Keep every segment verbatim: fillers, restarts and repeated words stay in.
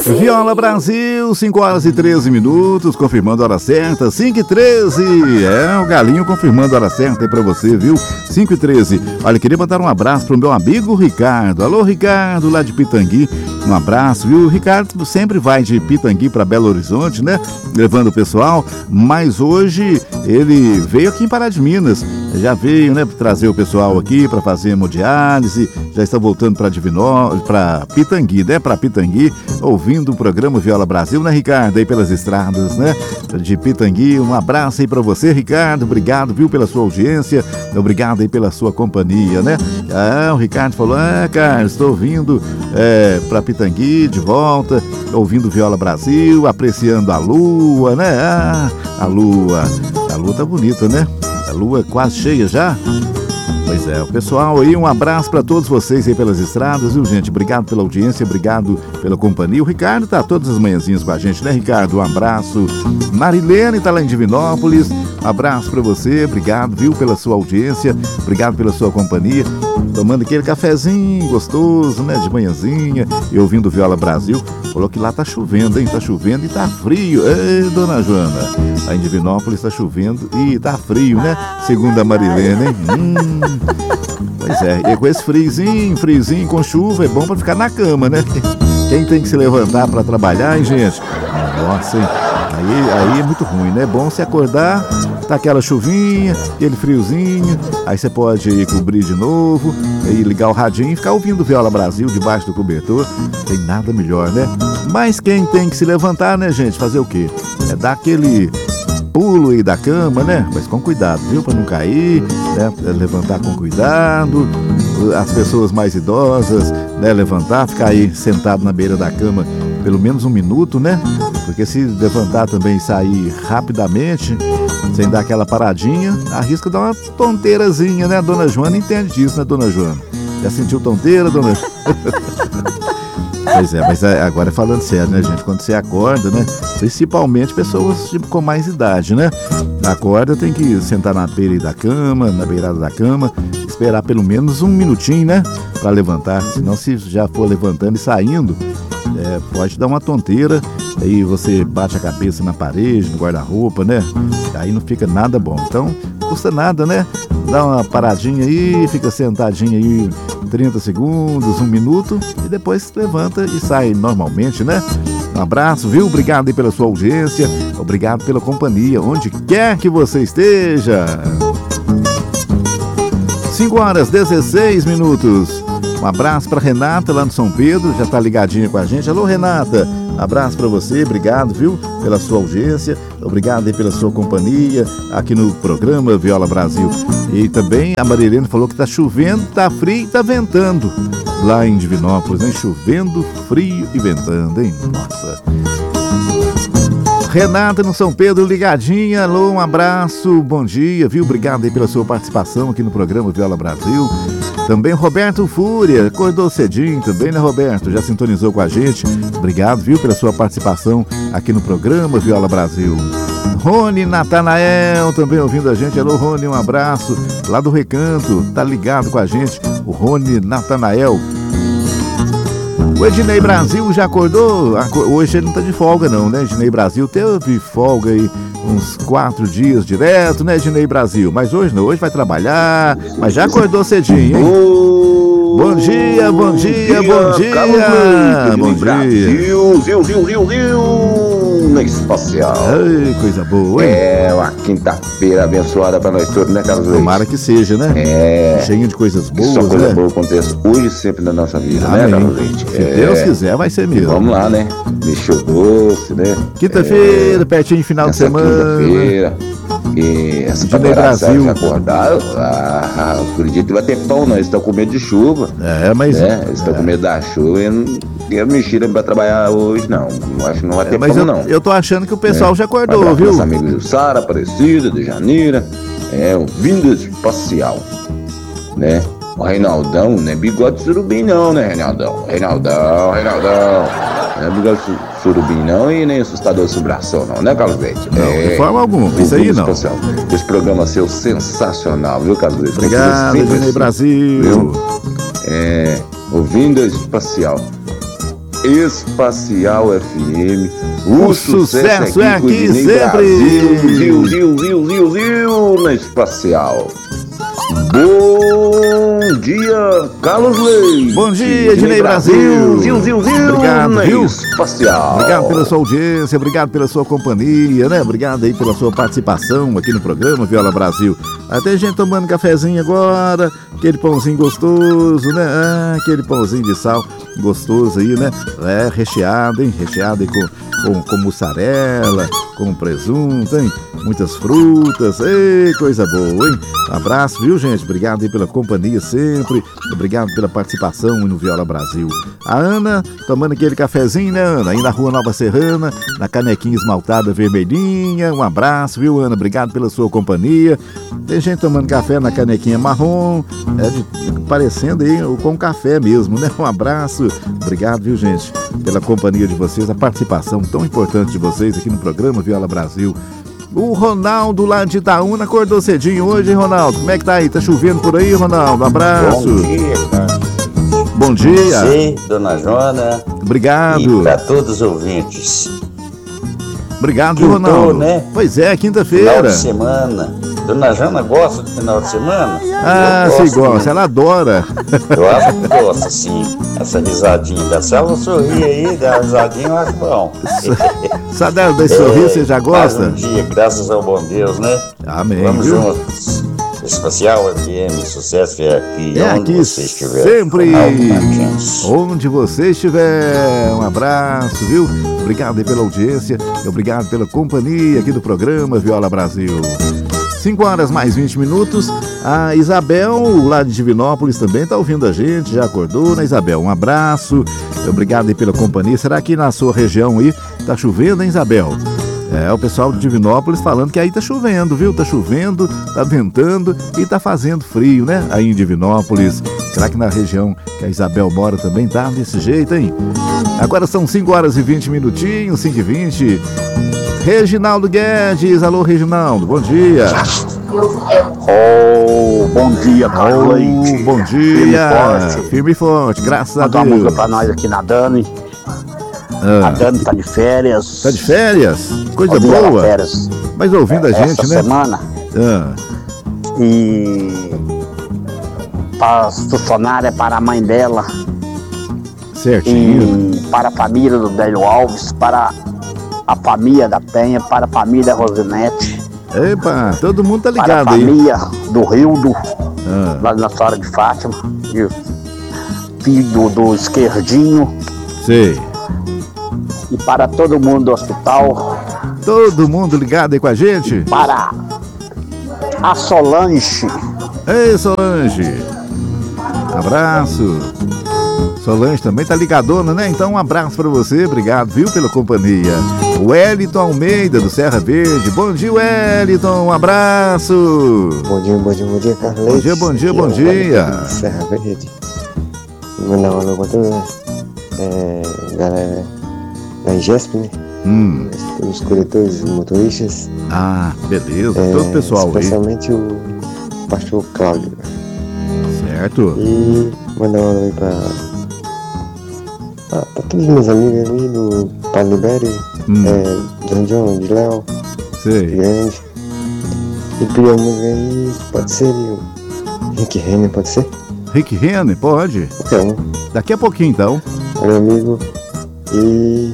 Viola Brasil, cinco horas e treze minutos, confirmando a hora certa, cinco e treze. É, o Galinho confirmando a hora certa aí pra você, viu? cinco e treze. Olha, queria mandar um abraço pro meu amigo Ricardo. Alô, Ricardo, lá de Pitangui. Um abraço, viu? O Ricardo sempre vai de Pitangui para Belo Horizonte, né? Levando o pessoal, mas hoje ele veio aqui em Pará de Minas. Já veio, né, trazer o pessoal aqui para fazer hemodiálise. Já está voltando para Divinó, para Pitangui, né? Para Pitangui, ouvindo o programa Viola Brasil, né, Ricardo? Aí pelas estradas, né? De Pitangui. Um abraço aí para você, Ricardo. Obrigado, viu, pela sua audiência. Obrigado aí pela sua companhia, né? Ah, o Ricardo falou: ah, Carlos, estou ouvindo é, para Pitangui de volta, ouvindo Viola Brasil, apreciando a lua, né? Ah, a lua. A lua tá bonita, né? A lua quase cheia já. Pois é, o pessoal aí, um abraço para todos vocês aí pelas estradas, viu, gente? Obrigado pela audiência, obrigado pela companhia. O Ricardo tá todas as manhãzinhas com a gente, né, Ricardo? Um abraço. Marilene tá lá em Divinópolis, um abraço para você, obrigado, viu, pela sua audiência, obrigado pela sua companhia. Tomando aquele cafezinho gostoso, né, de manhãzinha, e ouvindo Viola Brasil. Falou que lá tá chovendo, hein? Tá chovendo e tá frio. Ei, dona Joana, lá em Divinópolis tá chovendo e tá frio, né? Segundo a Marilene, hein? Hum, pois é, e com esse friozinho, friozinho com chuva, é bom pra ficar na cama, né? Quem tem que se levantar pra trabalhar, hein, gente? Nossa, hein? Aí, aí é muito ruim, né? É bom se acordar, tá aquela chuvinha, aquele friozinho, aí você pode ir cobrir de novo, aí ligar o radinho e ficar ouvindo Viola Brasil debaixo do cobertor. Tem nada melhor, né? Mas quem tem que se levantar, né, gente? Fazer o quê? É dar aquele pulo aí da cama, né? Mas com cuidado, viu? Pra não cair, né? Levantar com cuidado. As pessoas mais idosas, né? Levantar, ficar aí sentado na beira da cama pelo menos um minuto, né? Porque se levantar também e sair rapidamente, sem dar aquela paradinha, arrisca dar uma tonteirazinha, né? A dona Joana entende disso, né, dona Joana? Já sentiu tonteira, dona Pois é, mas agora falando sério, né, gente? Quando você acorda, né? Principalmente pessoas tipo, com mais idade, né? Acorda, tem que sentar na beira da cama, na beirada da cama, esperar pelo menos um minutinho, né? Pra levantar. Senão, se já for levantando e saindo, é, pode dar uma tonteira. Aí você bate a cabeça na parede, no guarda-roupa, né? Aí não fica nada bom. Então, não custa nada, né? Dá uma paradinha aí, fica sentadinho aí trinta segundos, um minuto, e depois levanta e sai normalmente, né? Um abraço, viu? Obrigado aí pela sua audiência, obrigado pela companhia, onde quer que você esteja. cinco horas e dezesseis minutos. Um abraço para Renata lá no São Pedro, já tá ligadinha com a gente. Alô, Renata, abraço para você, obrigado, viu, pela sua audiência, obrigado aí pela sua companhia aqui no programa Viola Brasil. E também a Marilene falou que tá chovendo, tá frio e tá ventando lá em Divinópolis, hein? Chovendo, frio e ventando, hein? Nossa. Renata no São Pedro, ligadinha, alô, um abraço, bom dia, viu? Obrigado aí pela sua participação aqui no programa Viola Brasil. Também Roberto Fúria, acordou cedinho também, né, Roberto? Já sintonizou com a gente. Obrigado, viu, pela sua participação aqui no programa Viola Brasil. Rony Natanael também ouvindo a gente. Alô, Rony, um abraço lá do Recanto, tá ligado com a gente, o Rony Natanael. O Ednei Brasil já acordou? Hoje ele não tá de folga não, né? Ednei Brasil teve folga aí uns quatro dias direto, né, Ednei Brasil? Mas hoje não, hoje vai trabalhar, mas já acordou cedinho, hein? Oh, bom dia, bom dia, bom dia! dia. Bom dia! Brasil, Rio, Rio, Rio, Rio, na espacial. Ai, coisa boa, hein? É, uma quinta-feira abençoada pra nós todos, né, Carlos Leite? Tomara que seja, né? É. Cheio de coisas boas, só coisa né? boa acontece hoje e sempre na nossa vida, Amém. né, Carlos Leite? Se é. Deus quiser, vai ser mesmo. Vamos lá, né? Mexeu doce, né? Quinta-feira, é. pertinho de final essa de semana. Quinta-feira. E essa Ednei Brasil já acordaram, ah, acredito que vai ter pão, não. Eles estão com medo de chuva. É, mas. Né? Eles estão é. com medo da chuva e não quero mexer pra trabalhar hoje, não. Acho que não vai ter é, mas pão, eu, não. Eu tô achando que o pessoal é. já acordou, vai viu? Meus amigos do Sara, Aparecida, de Janeira. É, o Vindo Espacial. Né? O Reinaldão, não é bigode surubim, não, né, Reinaldão? Reinaldão, Reinaldão. Não é bigode surubim, não, e nem assustador de sobração, não, né, Carlos Leite? Não, é, de forma alguma, isso aí não. Espacial. Esse programa seu sensacional, viu, Carlos Leite? Obrigado, Ednei Brasil. Viu? É, o Vindo Espacial. Espacial F M. O, o sucesso, sucesso é aqui, é aqui sempre. Viu, viu, viu, viu, viu, na Espacial. Bom dia, Carlos Leite. Bom dia, Ednei Brasil. Viu, viu, viu, obrigado, viu? Espacial. Obrigado pela sua audiência, obrigado pela sua companhia, né? Obrigado aí pela sua participação aqui no programa Viola Brasil. Até gente tomando cafezinho agora, aquele pãozinho gostoso, né? Ah, aquele pãozinho de sal gostoso aí, né? É, recheado, hein? Recheado aí com, com, com mussarela, com presunto, hein? Muitas frutas, ei, coisa boa, hein? Um abraço, viu, gente? Obrigado aí pela companhia sempre, obrigado pela participação no Viola Brasil. A Ana, tomando aquele cafezinho, né, Ana? Aí na Rua Nova Serrana, na canequinha esmaltada vermelhinha. Um abraço, viu, Ana? Obrigado pela sua companhia. Tem gente tomando café na canequinha marrom, é de, parecendo aí com café mesmo, né? Um abraço, obrigado, viu, gente, pela companhia de vocês, a participação tão importante de vocês aqui no programa Viola Brasil. O Ronaldo lá de Itaúna acordou cedinho hoje, hein, Ronaldo? Como é que tá aí? Tá chovendo por aí, Ronaldo? Um abraço. Bom dia, cara. Bom dia. Você, dona Jona. Obrigado. E para todos os ouvintes. Obrigado, Quintou, Ronaldo. Né? Pois é, quinta-feira. Final de semana. Dona Jana gosta do final de semana? Ah, você gosta, ela adora. Eu acho que gosta, sim. Essa risadinha da Selva sorri aí, dá uma risadinha, eu acho bom. Só dá desse sorriso, você já gosta? Mais um dia, graças ao bom Deus, né? Amém. Vamos viu? juntos. Espacial F M, sucesso é aqui, é onde aqui você estiver. Sempre. Ronaldo, onde você estiver. Um abraço, viu? Obrigado aí pela audiência e obrigado pela companhia aqui do programa Viola Brasil. cinco horas mais vinte minutos. A Isabel, lá de Divinópolis, também está ouvindo a gente, já acordou, né, Isabel? Um abraço, obrigado aí pela companhia. Será que na sua região aí tá chovendo, hein, Isabel? É, o pessoal de Divinópolis falando que aí tá chovendo, viu? Tá chovendo, tá ventando e tá fazendo frio, né? Aí em Divinópolis. Será que na região que a Isabel mora também tá desse jeito, hein? Agora são cinco horas e vinte minutinhos, cinco e vinte. Reginaldo Guedes, alô Reginaldo, bom dia. Oh, bom dia, Carlos Leite. Oh, bom dia. Firme e forte. Firme e forte, graças Mandar a Deus. uma música pra nós aqui na Dani. Ah. A Dani tá de férias. Tá de férias? Coisa Ó, dia boa. de férias. Mas ouvindo a gente, essa né? semana. Ah. E para as funcionárias, para a mãe dela. Certinho. E para a família do Bélio Alves, para a família da Penha, para a família da Rosinete. Epa, todo mundo tá Para a ligado aí. família do Rildo, Ah. lá na Senhora de Fátima. E o filho do Esquerdinho. Sei. E para todo mundo do hospital. Todo mundo ligado aí com a gente? Para a Solange. Ei, Solange. Abraço. Solange também tá ligadona, né? Então um abraço pra você, obrigado, viu, pela companhia. Wellington Almeida, do Serra Verde. Bom dia, Wellington, um abraço. Bom dia, bom dia, bom dia, Carlos. Bom dia, bom dia, bom dia. Serra Verde. Mandar um alô pra toda é, galera da Ingesp, né? Hum. Os coletores, os motoristas. Ah, beleza, é, todo o pessoal aí. Especialmente o pastor Cláudio. Certo. E mandar um alô aí pra, pra, pra todos os meus amigos ali do Paulo Libério, Hum. é, John John, de Léo, Sei. Grande. E pedir a música aí, pode ser o Rick Renner, pode ser? Rick Renner, pode? Então, Daqui a pouquinho, então. meu amigo. E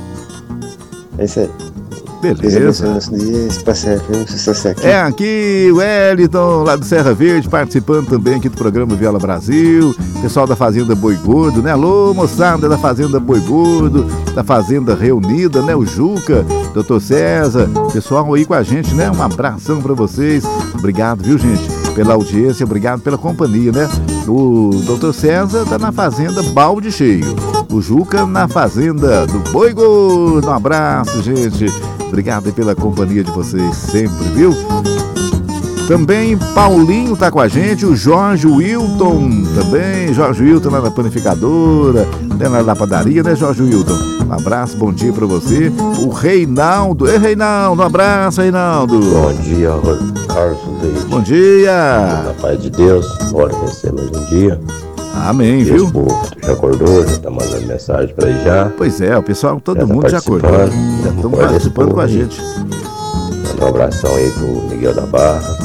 é isso aí. Beleza. Nosso dia, Espacial F M, sucesso aqui. É aqui, o Wellington, lá do Serra Verde, participando também aqui do programa Viola Brasil. Pessoal da Fazenda Boi Gordo, né? Alô, moçada da Fazenda Boi Gordo, da Fazenda Reunida, né? O Juca, doutor César, pessoal aí com a gente, né? Um abração pra vocês. Obrigado, viu, gente, pela audiência, obrigado pela companhia, né? O doutor César tá na Fazenda Balde Cheio. O Juca na Fazenda do Boi Gordo. Um abraço, gente. Obrigado aí pela companhia de vocês sempre, viu? Também Paulinho tá com a gente, o Jorge Wilton também, Jorge Wilton lá na panificadora, né, lá na padaria, né, Jorge Wilton? Um abraço, bom dia pra você. O Reinaldo, ei, Reinaldo, um abraço, Reinaldo. Bom dia, Carlos Leite. Bom dia. Na paz de Deus, bora vencer mais um dia. Amém, E viu? esse povo já acordou, já tá mandando mensagem pra aí já. Pois é, o pessoal, todo Já tá mundo já acordou. participando. Já estão Acorda esse participando povo com a aí. gente. Manda um abração aí pro Miguel da Barra,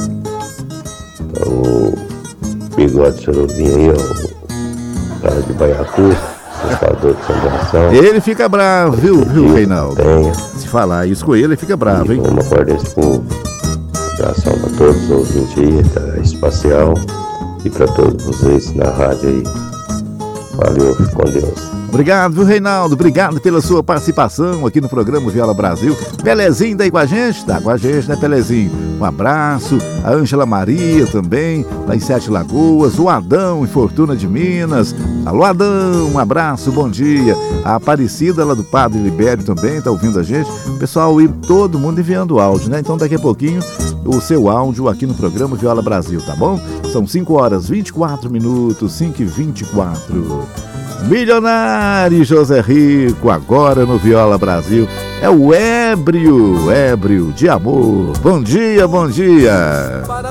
o Bigode Sorobinha aí, ó, o cara de Baiacu, pescador de São Bração. Ele fica bravo, viu, viu, Reinaldo? Tenha. Se falar isso com ele, ele fica bravo, E hein? vamos acordar esse povo. Abração pra todos os ouvintes aí da Espacial e pra todos vocês na rádio aí. Valeu, fique com Deus. Obrigado, viu, Reinaldo? Obrigado pela sua participação aqui no programa Viola Brasil. Pelezinho tá aí com a gente? Tá com a gente, né, Pelezinho? Um abraço. A Ângela Maria também, lá em Sete Lagoas. O Adão, em Fortuna de Minas. Alô, Adão, um abraço, bom dia. A Aparecida, lá do Padre Libério também, tá ouvindo a gente. Pessoal, e todo mundo enviando áudio, né? Então, daqui a pouquinho, o seu áudio aqui no programa Viola Brasil, tá bom? São cinco horas e vinte e quatro minutos, cinco e vinte e quatro. Milionário José Rico, agora no Viola Brasil. É o ébrio, ébrio de amor. Bom dia, bom dia.